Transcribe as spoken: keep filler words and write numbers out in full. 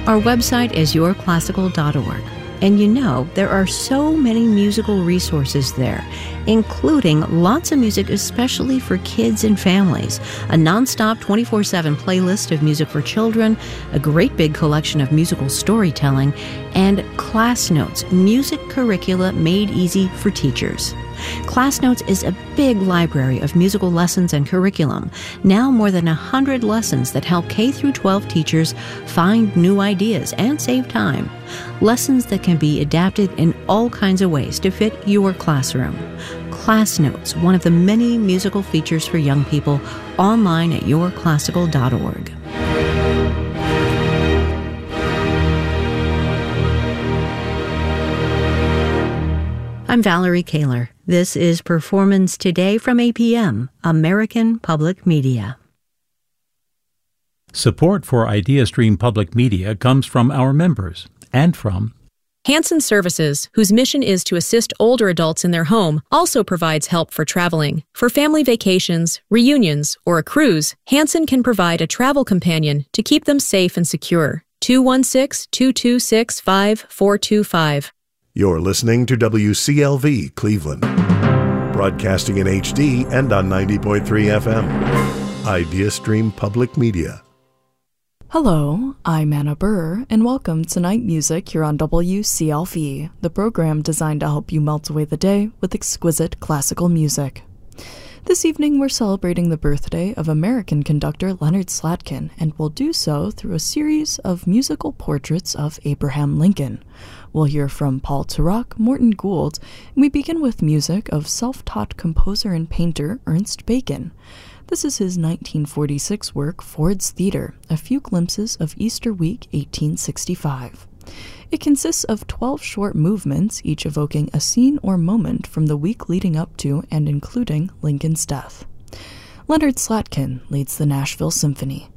Our website is your classical dot org. And you know, there are so many musical resources there, including lots of music especially for kids and families, a nonstop twenty-four seven playlist of music for children, a great big collection of musical storytelling, and Class Notes, music curricula made easy for teachers. Class Notes is a big library of musical lessons and curriculum, now more than one hundred lessons that help K through twelve teachers find new ideas and save time. Lessons that can be adapted in all kinds of ways to fit your classroom. Class Notes, one of the many musical features for young people, online at your classical dot org. I'm Valerie Kaler. This is Performance Today from A P M, American Public Media. Support for IdeaStream Public Media comes from our members and from Hanson Services, whose mission is to assist older adults in their home, also provides help for traveling. For family vacations, reunions, or a cruise, Hanson can provide a travel companion to keep them safe and secure. two one six, two two six, five four two five. You're listening to W C L V Cleveland, broadcasting in H D and on ninety point three F M. IdeaStream Public Media. Hello, I'm Anna Burr, and welcome to Night Music here on W C L V, the program designed to help you melt away the day with exquisite classical music. This evening we're celebrating the birthday of American conductor Leonard Slatkin, and we'll do so through a series of musical portraits of Abraham Lincoln. We'll hear from Paul Tarak, Morton Gould, and we begin with music of self-taught composer and painter Ernst Bacon. This is his nineteen forty-six work, Ford's Theatre, A Few Glimpses of Easter Week, eighteen sixty-five. It consists of twelve short movements, each evoking a scene or moment from the week leading up to and including Lincoln's death. Leonard Slatkin leads the Nashville Symphony.